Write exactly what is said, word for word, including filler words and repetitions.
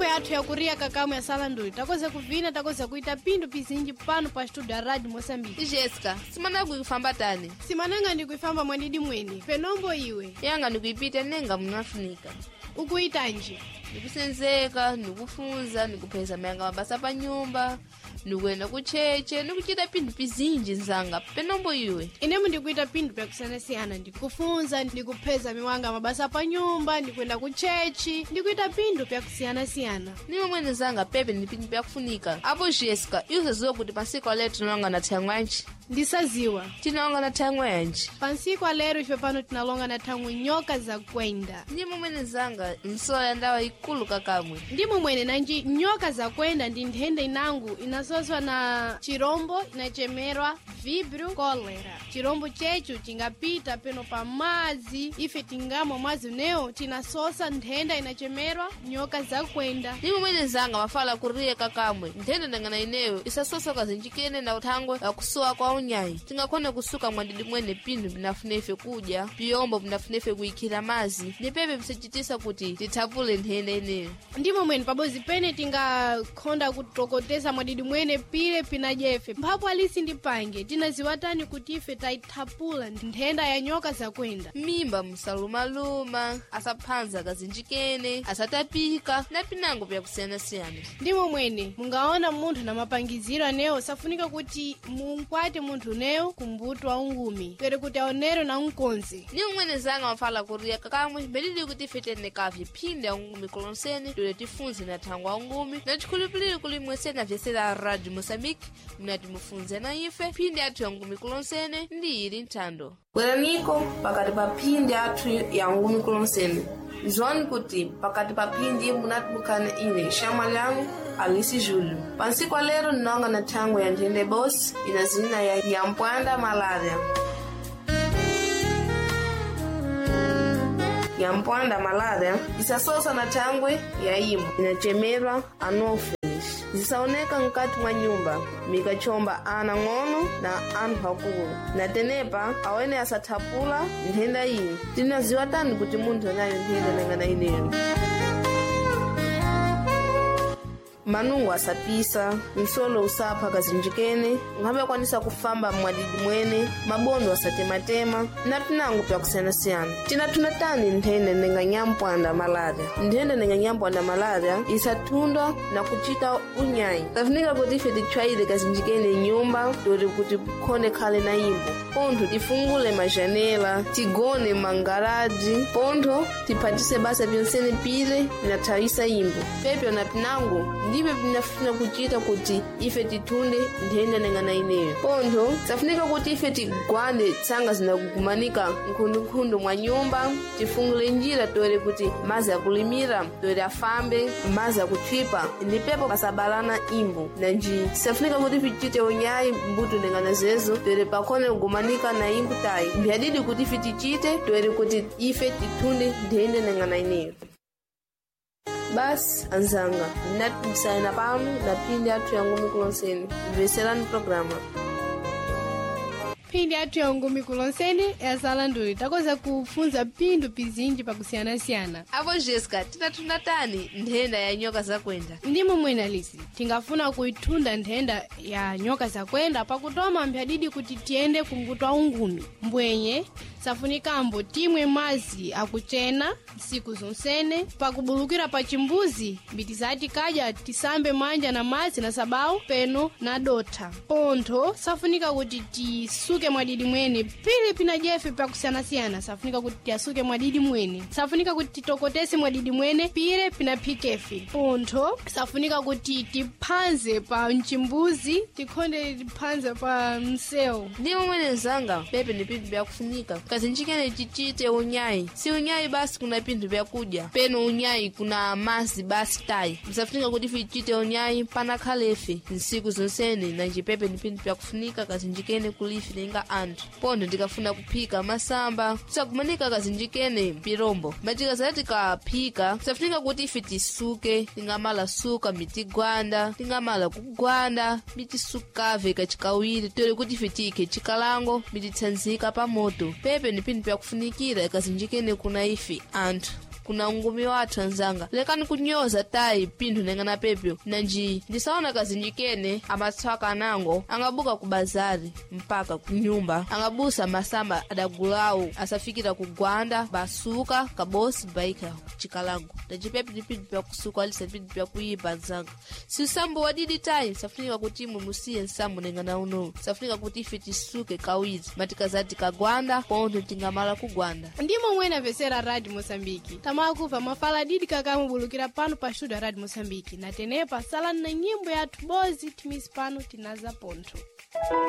Nyimbo yathu ya kuria kakamu ya sala nduli takoze kuvina takoze kuita pindu pizinji pano pa studio ya Radio Mosambiki. Jessica, simana kuifamba tani? Simananga ndi kuifamba mwanidi mweni. Penombo iwe. Yanga ndikuipita nenga mnafunika. Ukuitanji? Nikusenzeka, nikufunza, nikupeza mayanga mabasa pa nyumba, nikuenda kucheche, nikuchita pindu pizinji nzanga. Penombo iwe. Inemu ndikuita pindu pya kusanasiana, ndikufunza, ndikupeza miwanga mabasa pa nyumba, ndikuenda kuchechi, ndikuita pindu pya kusiana-siana. Nimo mwene zanga pepe ni pindu pya kufunika. Apo Jessica, yuza zuwa kuti pansiko alero tinalonga na tangwanchi. Ndisaziwa. Tinalonga na tangwanchi. Pansiko alero ife pano tinalonga na tangu nyoka za kwenda. Nimo mwene zanga msola ndawa ikulu kakamwe. Ndimo mwene nanji nyoka za kwenda ndi nthenda inangu inasoswa na chirombo inachemerwa vibrio cholera. Chirombo chechu chingapita peno pa mazi ife tingamo mazi uneo tinasosa nthenda inachemerwa nyoka za kwenda. Nimo mwene zanga mafala kurie kakamwe. Nthenda nangana ineo isasosa kwa zinjikene na utangwe ya kusoa kwa unyai. Tingakone kusuka mwandidi mwene pindu binafunefe kuja, piyombo binafunefe kuikira mazi. Nipepe msechitisa kuti titapule nthenda ineo. Ndimo mwene pabozi pene tinga konda kutokotesa mwadidi mwene pile pinajefe. Mpapo alisi ndipange, tinaziwatani kuti ife taitapula nthenda ya nyoka za kwenda. Mimba msalumaluma, asaphanza kazinjikene, asatapika, na pinango pya kusiana-siana. Ndimo mwene, mungaona munthu na mapangiziro aneo, safunika kuti munkwate munthu neo kumbuto wa ungumi. Kwere kuti aonero na unkonzi. Nimo mwene zanga mafala kuria kakamwe, mbelili kuti ife tene kavi pinde ya ungumi kulonsene, dole tifunze na tangu wa ungumi, na chikulipilili kulimwese na vyesela Radio Mosambiki, mnati mufunze na ife, pinde atu ya ungumi kulonsene, ndi ili ntando. Kwera niko, pakati pa pinde atu ya ungumi kulonsene. Zwani kuti, pakati pa pinde munati mukane ine, shama langu, Alisi Julio. Pansiko alero nonga na tangu ya njende boss, inazina ya yampwanda malaria. Yampwanda malaria, isasosa na tangwe ya imu, inachemerwa anofinish. Zisaoneka nkati mwa nyumba, mikachomba ana ngono na anu hakuru. Na tenepa, awene asatapula nthenda hii. Tina ziwatani kuti muntu anayo nthenda nengana ineyo. Manungu asapisa, msolo usapa kazinjikene, ngabe kwanisa kufamba mwadidi mwene, mabondo asatematema, na pinangu pya kusiana-siana. Tina tunatani nthende nenga nyampwanda malaria. Nthende nenga nyampwanda malaria, isatunda na kuchita unyai. Tafunika kuti ife tichwaile kazinjikene nyumba, dori kuti kone kale na imbo. Ponto tifungule majanela, tigone mangaraji, ponto tipatise basa vyonsene pile, na tawisa imbo. Pepe na pinangu, ndipe pinafuna kuchita kuti ife titunde nthenda nengana ineyo. Ponto, safunika kuti ife tigwande tsanga zinakukumanika nkhundu-nkhundu mwa nyumba, tifungule njira tore kuti mazi akulimira, tore afambe, mazi akuchipa, ndipepo pasabalana imbo. Nanji, safunika kuti ife tichite unyai mbuto nengana zezo, tore pakone ugumanika na imbo tai. Mbiadidi kuti ife tichite, tore kuti ife titunde nthenda nengana ineyo. Bas, anzanga, nati msaina panu na pindi atu ya ngumi kulonseni. Veselani programa. Pindi atu ya ngumi kulonseni, ya sala nduli. Takoza kufunza pindu pizinji pa kusiana-siana. Apo Jessica, tina tunatani nthenda ya nyoka za kwenda. Ndimo mwena lisi. Tingafuna kuitunda nthenda ya nyoka za kwenda, pakutoma mbiadidi kuti tiende kumbuto ungumi. Mbwenye, safunika ambo timwe mazi akuchena, siku zonsene, pakubulukira pa chimbuzi, bitizati kaja tisambe manja na mazi na sabau, peno na dota. Ponto, safunika kuti tisuke mwadidi mwene, pili pinajefe pa kusiana-siana, safunika kuti tiasuke mwadidi mwene. Safunika kuti titokotese mwadidi mwene, pile pinapikefi. Ponto, safunika kuti tipanze pa mchimbuzi, tikonde tipanze pa mseo. Ndimo mwene zanga, pepe ni pindu bya kufunika. Kazinjikene chichite unyai. Si unyai basi kuna pindu bya kuja. Peno unyai kuna masi basi tai. Msafunika kuti fichite unyai pana kalefe. Nsiku zonsene na njipepe ni pindu bya kufunika kazinjikene kulifi nenga antu. Pondo ndikafuna kupika masamba. Sakumanika kazinjikene pirombo. Matika zati kapika. Msafunika kuti fitisuke. Tingamala suka mitigwanda. Tingamala kugwanda. Mitisukave kachikawiri. Tole kuti fitike chikalango. Mititsanzika pa moto. Pepe ni pindu pya kufunikira kazinjikene kuna ifi antu. kuna ungumi wathu anzanga lekani kunyoza tayi pinthu nengana pepyo nanji ndisaona kazinjikene amatswaka anango angabuka ku bazari mpaka kunyumba angabusa masamba adagulawu asafikira kugwanda basuka kabosi baika chikalango ndajipepi ndipindi pya kusuka alisa ndipindi pya kuipa nzanga si usambo wadidi tayi safunika kuti imwe musiye nsambo nengana uno safunika kuti ife tisuke kawizi matikazati kagwanda ponto tingamala kugwanda ndimo mwena vesera Radio Mosambiki tamakuva mafala didi kakamubulukira pano pa studio Radio Mosambiki na tenepa sala na nyimbo ya tubozi timisi pano tinaza ponto.